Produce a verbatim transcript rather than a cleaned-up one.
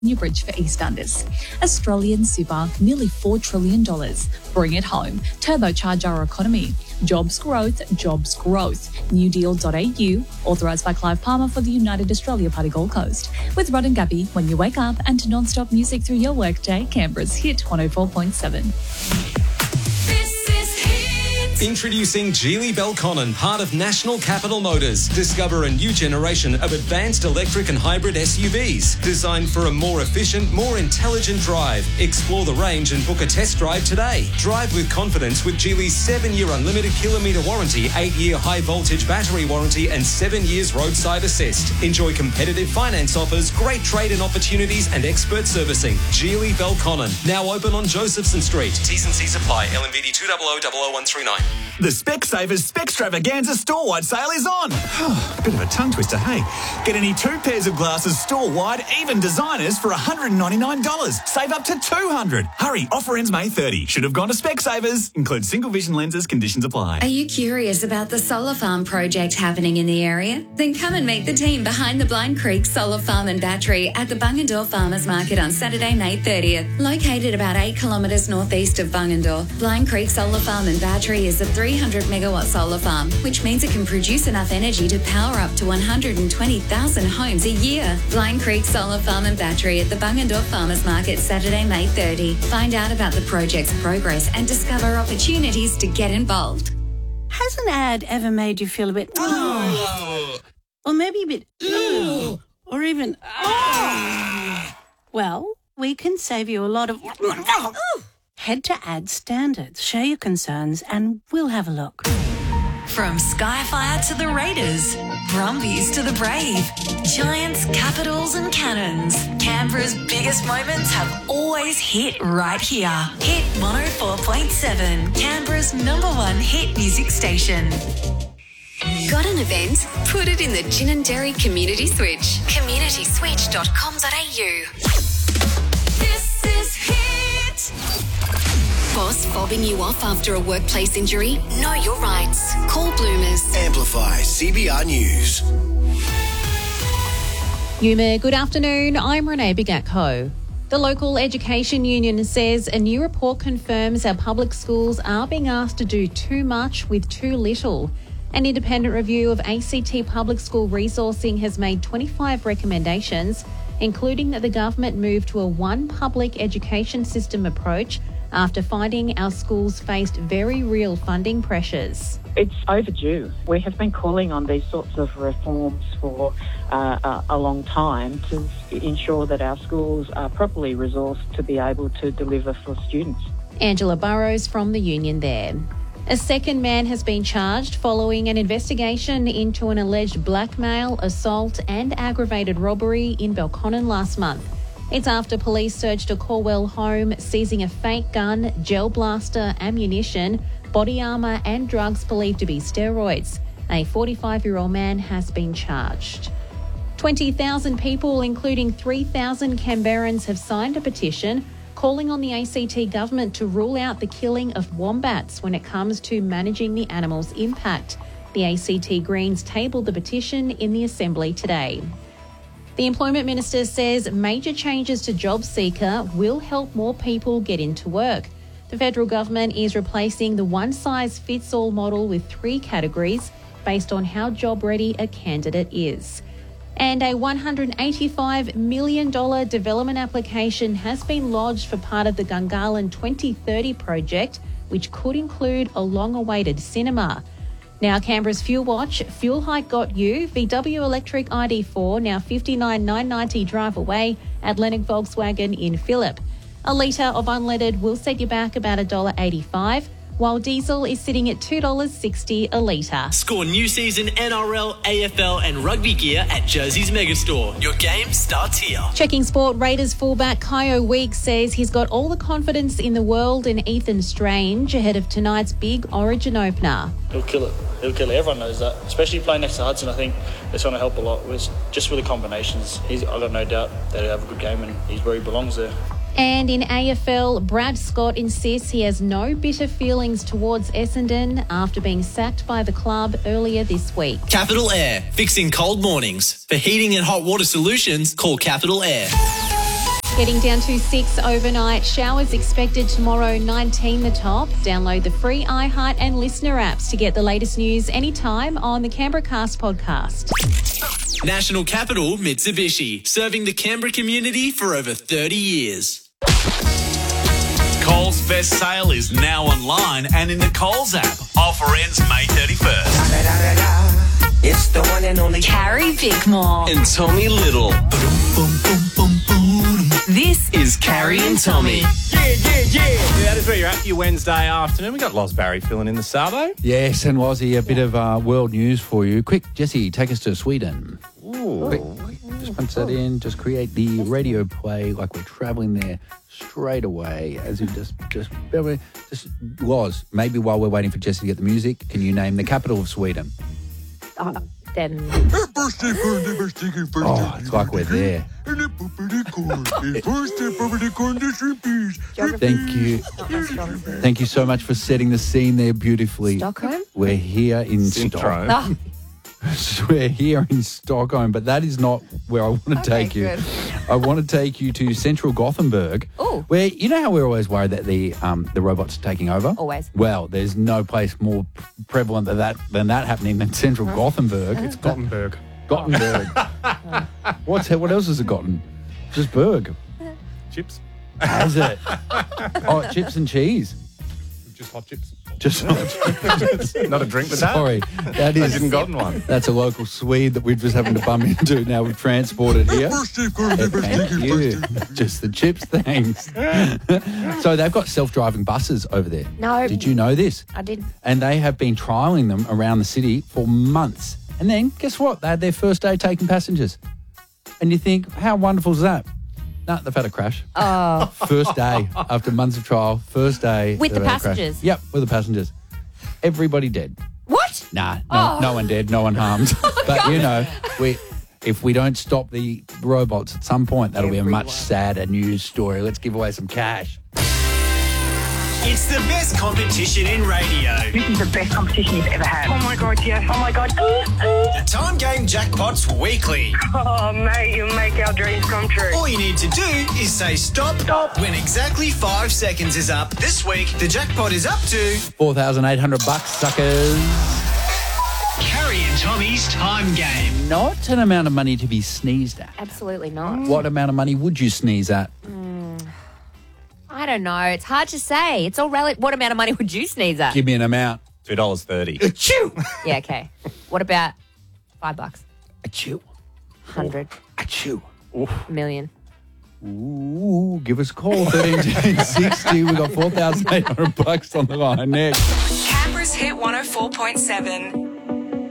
Newbridge for Eastbounders. Australian Super, nearly four trillion dollars. Bring it home. Turbocharge our economy. Jobs growth, jobs growth. new deal dot a u, authorised by Clive Palmer for the United Australia Party Gold Coast. With Rod and Gabby, when you wake up, and to non-stop music through your workday, Canberra's Hit one oh four point seven. Introducing Geely Belconnen, part of National Capital Motors. Discover a new generation of advanced electric and hybrid S U Vs designed for a more efficient, more intelligent drive. Explore the range and book a test drive today. Drive with confidence with Geely's seven-year unlimited kilometre warranty, eight-year high-voltage battery warranty and seven years roadside assist. Enjoy competitive finance offers, great trade-in opportunities and expert servicing. Geely Belconnen, now open on Josephson Street. T's and C's apply. L M V D two zero zero zero zero one three nine. The Specsavers Specstravaganza store-wide sale is on. Bit of a tongue twister, hey? Get any two pairs of glasses store-wide, even designers, for one hundred ninety-nine dollars. Save up to two hundred dollars. Hurry, offer ends May thirtieth. Should have gone to Specsavers. Includes single vision lenses, conditions apply. Are you curious about the solar farm project happening in the area? Then come and meet the team behind the Blind Creek Solar Farm and Battery at the Bungendore Farmers Market on Saturday, May thirtieth. Located about eight kilometres northeast of Bungendore, Blind Creek Solar Farm and Battery is a three hundred megawatt solar farm, which means it can produce enough energy to power up to one hundred twenty thousand homes a year. Blind Creek Solar Farm and Battery at the Bungendore Farmers Market, Saturday, May thirtieth. Find out about the project's progress and discover opportunities to get involved. Has an ad ever made you feel a bit... Oh. Or maybe a bit... Oh. Or even... Oh. Well, we can save you a lot of... Head to Ad Standards, share your concerns, and we'll have a look. From Skyfire to the Raiders, Brumbies to the Brave, Giants, Capitals and Cannons, Canberra's biggest moments have always hit right here. Hit one oh four point seven, Canberra's number one hit music station. Got an event? Put it in the Gin and Dairy Community Switch. community switch dot com dot a u. This is Hit. Boss fobbing you off after a workplace injury? Know your rights. Call Bloomers. Amplify C B R News. Yuma, good afternoon. I'm Renee Bigatko. The local education union says a new report confirms our public schools are being asked to do too much with too little. An independent review of A C T public school resourcing has made twenty-five recommendations, including that the government move to a one public education system approach after finding our schools faced very real funding pressures. It's overdue. We have been calling on these sorts of reforms for uh, a, a long time to ensure that our schools are properly resourced to be able to deliver for students. Angela Burrows from the union there. A second man has been charged following an investigation into an alleged blackmail, assault and aggravated robbery in Belconnen last month. It's after police searched a Corwell home, seizing a fake gun, gel blaster, ammunition, body armour and drugs believed to be steroids. A forty-five-year-old man has been charged. twenty thousand people, including three thousand Canberrans, have signed a petition calling on the A C T government to rule out the killing of wombats when it comes to managing the animal's impact. The A C T Greens tabled the petition in the Assembly today. The Employment Minister says major changes to JobSeeker will help more people get into work. The federal government is replacing the one-size-fits-all model with three categories based on how job-ready a candidate is. And a one hundred eighty-five million dollars development application has been lodged for part of the Gungahlin twenty thirty project, which could include a long-awaited cinema. Now, Canberra's Fuel Watch, fuel hike got you. V W Electric I D four, now fifty-nine thousand nine hundred ninety drive away at Lennox Volkswagen in Phillip. A litre of unleaded will set you back about one dollar eighty-five, while diesel is sitting at two dollars sixty a litre. Score new season N R L, A F L and rugby gear at Jersey's Megastore. Your game starts here. Checking sport, Raiders fullback Kyo Weeks says he's got all the confidence in the world in Ethan Strange ahead of tonight's big Origin opener. He'll kill it. He'll kill it. Everyone knows that. Especially playing next to Hudson, I think it's going to help a lot. With just with the combinations. He's, I've got no doubt that he'll have a good game and he's where he belongs there. And in A F L, Brad Scott insists he has no bitter feelings towards Essendon after being sacked by the club earlier this week. Capital Air, fixing cold mornings. For heating and hot water solutions, call Capital Air. Getting down to six overnight. Showers expected tomorrow, nineteen the top. Download the free iHeart and Listener apps to get the latest news anytime on the Canberra Cast podcast. National Capital Mitsubishi, serving the Canberra community for over thirty years. Coles Best Sale is now online and in the Coles app. Offer ends May thirty-first. It's the one and only Carrie Bickmore. And Tommy Little. This is Carrie and Tommy. Yeah, yeah, yeah. That is where you're at your Wednesday afternoon. We got Loz Barry filling in the Sabo. Yes, and Lozzie, a bit of uh, world news for you. Quick, Jesse, take us to Sweden. Ooh. Quick, just punch that in. Just create the radio play like we're travelling there straight away. As you just, just, just, Loz, maybe while we're waiting for Jesse to get the music, can you name the capital of Sweden? Uh, then. Oh, it's like we're there. Thank you. Thank you so much for setting the scene there beautifully. Stockholm? We're here in Stockholm. Oh. We're here in Stockholm, but that is not where I want to Okay, take you. good. I want to take you to central Gothenburg, Ooh. where you know how we're always worried that the um, the robots are taking over. Always. Well, there's no place more p- prevalent than that than that happening than central Gothenburg. It's Gothenburg. Gothenburg. What's what else has it gotten? Just berg. Chips. Has it? Oh, chips and cheese. Just hot chips. Just Not a drink with that. Sorry, that is. I didn't gotten one. That's a local Swede that we've just happened to bump into. Now we've transported here. Thank you. Just the chips, thanks. So they've got self-driving buses over there. No. Did you know this? I did. And they have been trialling them around the city for months. And then guess what? They had their first day taking passengers. And you think, how wonderful is that? No, they've had a crash. Oh. First day after months of trial. First day. With the they've had a crash. passengers? Yep, with the passengers. Everybody dead. What? Nah, no, Oh. no one dead, no one harmed. But you know, we if we don't stop the robots at some point, that'll be a much sadder news story. Let's give away some cash. It's the best competition in radio. This is the best competition you've ever had. Oh my God, yes. Oh my God. The Time Game Jackpots Weekly. Oh, mate, you make our dreams come true. All you need to do is say stop, stop when exactly five seconds is up. This week, the jackpot is up to Four thousand eight hundred bucks, suckers. Carrie and Tommy's Time Game. Not an amount of money to be sneezed at. Absolutely not. What amount of money would you sneeze at? I don't know. It's hard to say. It's all relative. What amount of money would you sneeze at? Give me an amount. Two dollars thirty. Achoo! Yeah, okay. What about five bucks? Achoo. Hundred. Achoo. Million. Ooh, give us a call. thirteen sixty. We got four thousand eight hundred bucks on the line next. Canberra's Hit one oh four point seven.